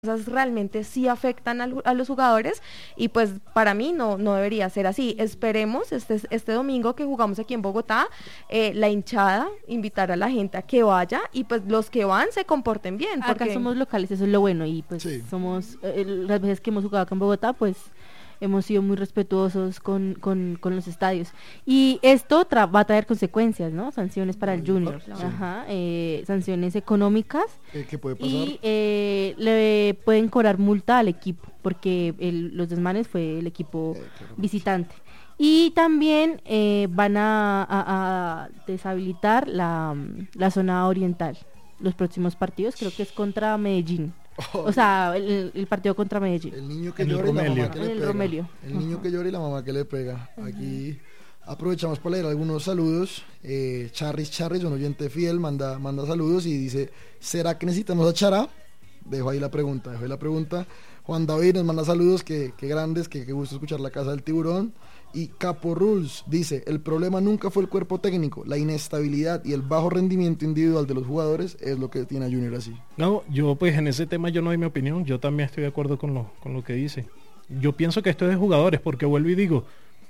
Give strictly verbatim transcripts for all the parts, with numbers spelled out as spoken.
cosas realmente sí afectan al, a los jugadores y pues para mí no, no debería ser así. Esperemos este, este domingo que jugamos aquí en Bogotá, eh, la hinchada, invitar a la gente a que vaya y pues los que van se comporten bien. Acá Porque somos locales, eso es lo bueno y pues Sí. somos, eh, las veces que hemos jugado acá en Bogotá pues hemos sido muy respetuosos con, con, con los estadios. Y esto tra- va a traer consecuencias, ¿no? Sanciones para el Junior, Sí. ajá, eh, sanciones económicas Eh, ¿Qué puede pasar? y eh, le pueden cobrar multa al equipo, porque el, los desmanes fue el equipo Eh, claro. visitante. Y también eh, van a, a- a deshabilitar la, la zona oriental. Los próximos partidos creo que es contra Medellín. O sea, el, el partido contra Medellín. El niño que En el llora y la Romelio. mamá que En le el pega. Romelio. El niño Ajá. que llora y la mamá que le pega. Aquí aprovechamos para leer algunos saludos. Eh, Charris Charris, un oyente fiel, manda, manda saludos y dice: ¿será que necesitamos a Chará? Dejo ahí la pregunta, dejo ahí la pregunta. Juan David nos manda saludos, que, que grandes, que, que gusto escuchar la casa del tiburón. Y Capo Rules dice: el problema nunca fue el cuerpo técnico, la inestabilidad y el bajo rendimiento individual de los jugadores es lo que tiene a Junior así. No, yo pues en ese tema yo no doy mi opinión, yo también estoy de acuerdo con lo, con lo que dice. Yo pienso que esto es de jugadores, porque vuelvo y digo,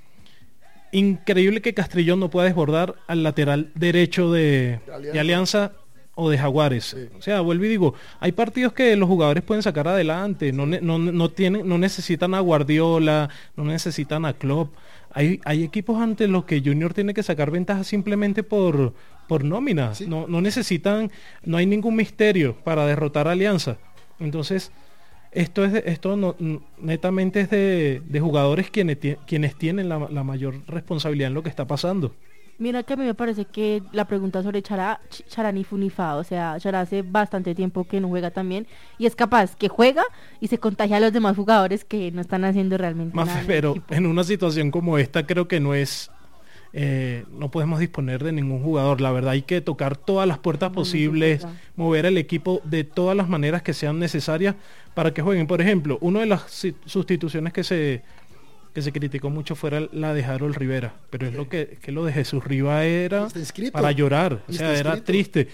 increíble que Castrillón no pueda desbordar al lateral derecho de, Alianza. de Alianza o de Jaguares. Sí. O sea, vuelvo y digo, hay partidos que los jugadores pueden sacar adelante, no, ne- no, no, tienen, no necesitan a Guardiola, no necesitan a Klopp. Hay, hay equipos ante los que Junior tiene que sacar ventaja simplemente por, por nómina. Sí. No, no necesitan, no hay ningún misterio para derrotar a Alianza. Entonces, esto es de- esto no, n- netamente es de, de jugadores quienes, tie- quienes tienen la, la mayor responsabilidad en lo que está pasando. Mira que a mí me parece que la pregunta sobre Chará, Ch- Chará ni fu ni fa, o sea, Chará hace bastante tiempo que no juega también y es capaz que juega y se contagia a los demás jugadores que no están haciendo realmente Más, nada en el pero equipo. en una situación como esta creo que no es, eh, no podemos disponer de ningún jugador. La verdad hay que tocar todas las puertas No, posibles, no, no, no. mover el equipo de todas las maneras que sean necesarias para que jueguen. Por ejemplo, una de las si- sustituciones que se que se criticó mucho fuera la de Harold Rivera, pero es lo que, que lo de Jesús Riva era Está inscrito. para llorar, o Y sea, está era inscrito. triste.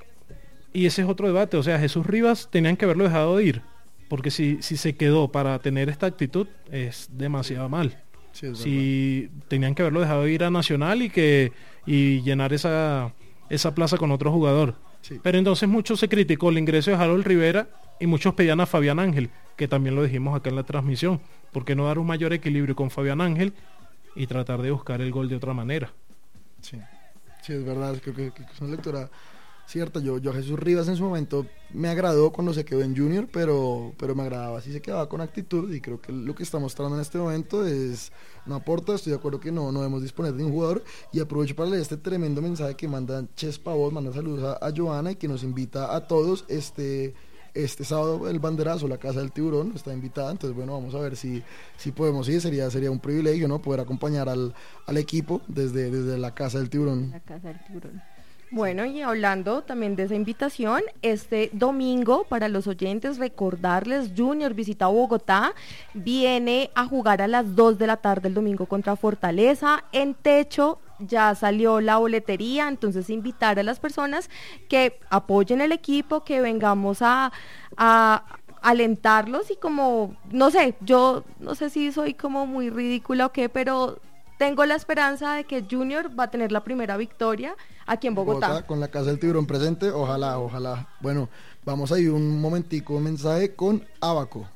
Y ese es otro debate, o sea, Jesús Rivas tenían que haberlo dejado de ir, porque si, si se quedó para tener esta actitud es demasiado mal. Sí, es verdad. Si tenían que haberlo dejado de ir a Nacional y que y llenar esa esa plaza con otro jugador. Sí. Pero entonces mucho se criticó el ingreso de Harold Rivera y muchos pedían a Fabián Ángel, que también lo dijimos acá en la transmisión. ¿Por qué no dar un mayor equilibrio con Fabián Ángel y tratar de buscar el gol de otra manera? Sí, sí, es verdad, creo que, que es una lectura cierta. Yo, yo a Jesús Rivas en su momento me agradó cuando se quedó en Junior, pero, pero me agradaba si se quedaba con actitud y creo que lo que está mostrando en este momento es no aporta. Estoy de acuerdo que no, no debemos disponer de un jugador y aprovecho para leer este tremendo mensaje que manda Ches Pavot, manda saludos a, a Joana y que nos invita a todos este este sábado el banderazo, la casa del tiburón está invitada, entonces bueno, vamos a ver si, si podemos ir, sería, sería un privilegio, ¿no? Poder acompañar al, al equipo desde, desde la casa del tiburón. La casa del tiburón. bueno, y hablando también de esa invitación, este domingo para los oyentes recordarles, Junior visita Bogotá, viene a jugar a las dos de la tarde el domingo contra Fortaleza en techo. Ya salió la boletería, entonces invitar a las personas que apoyen el equipo, que vengamos a, a alentarlos y como, no sé, yo no sé si soy como muy ridícula o qué, pero tengo la esperanza de que Junior va a tener la primera victoria aquí en Bogotá. Con la casa del tiburón presente, ojalá, ojalá. Bueno, vamos a ir un momentico, un mensaje con Abaco.